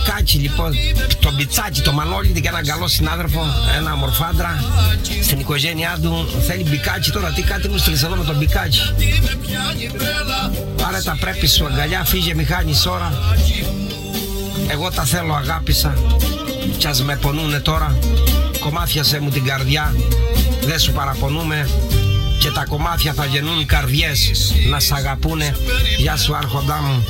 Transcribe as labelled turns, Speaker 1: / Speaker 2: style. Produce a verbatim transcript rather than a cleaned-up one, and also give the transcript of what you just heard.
Speaker 1: μπικάτσι λοιπόν, το μπιτσάκι, το Μανώλη και έναν καλό συνάδελφο, ένα μορφάντρα στην οικογένειά του. Θέλει μπικάτσι τώρα, τι κάτι μου στείλεις εδώ με το μπικάτσι. Πάρε τα πρέπει σου αγκαλιά, φύγε μηχάνης ώρα. Εγώ τα θέλω αγάπησα κι ας με πονούνε τώρα. Κομμάτιασέ μου την καρδιά, δεν σου παραπονούμε. Και τα κομμάτια θα γεννούν καρδιές να σ' αγαπούνε. Γεια σου άρχοντά μου.